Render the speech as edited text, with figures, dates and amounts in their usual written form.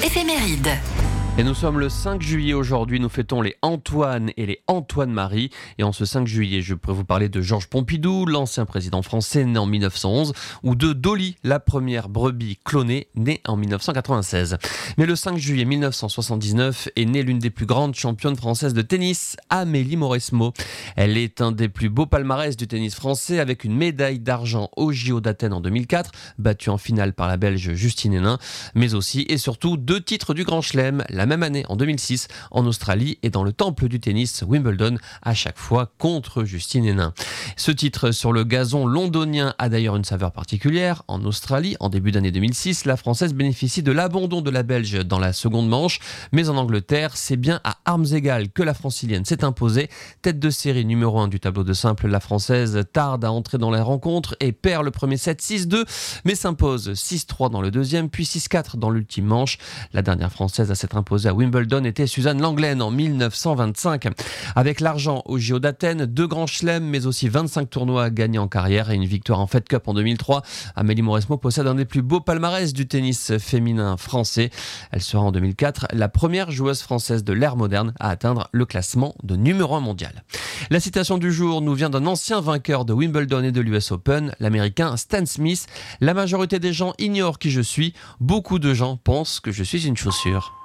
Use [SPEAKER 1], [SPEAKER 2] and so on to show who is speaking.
[SPEAKER 1] éphéméride.
[SPEAKER 2] Et nous sommes le 5 juillet aujourd'hui, nous fêtons les Antoine et les Antoine-Marie. Et en ce 5 juillet, je pourrais vous parler de Georges Pompidou, l'ancien président français né en 1911, ou de Dolly, la première brebis clonée née en 1996. Mais le 5 juillet 1979 est née l'une des plus grandes championnes françaises de tennis, Amélie Mauresmo. Elle est un des plus beaux palmarès du tennis français avec une médaille d'argent au JO d'Athènes en 2004, battue en finale par la Belge Justine Henin, mais aussi et surtout 2 titres du Grand Chelem, la même année en 2006 en Australie et dans le temple du tennis Wimbledon, à chaque fois contre Justine Henin. Ce titre sur le gazon londonien a d'ailleurs une saveur particulière. En Australie, en début d'année 2006, la Française bénéficie de l'abandon de la Belge dans la seconde manche, mais en Angleterre, c'est bien à armes égales que la Francilienne s'est imposée. Tête de série numéro 1 du tableau de simple, la Française tarde à entrer dans la rencontre et perd le premier set 6-2, mais s'impose 6-3 dans le deuxième, puis 6-4 dans l'ultime manche. La dernière Française à s'être imposée à Wimbledon était Suzanne Lenglen en 1925. Avec l'argent au JO d'Athènes, 2 grands chelems, mais aussi 25 tournois gagnés en carrière et une victoire en Fed Cup en 2003, Amélie Mauresmo possède un des plus beaux palmarès du tennis féminin français. Elle sera en 2004 la première joueuse française de l'ère moderne à atteindre le classement de numéro 1 mondial. La citation du jour nous vient d'un ancien vainqueur de Wimbledon et de l'US Open, l'américain Stan Smith. La majorité des gens ignorent qui je suis. Beaucoup de gens pensent que je suis une chaussure.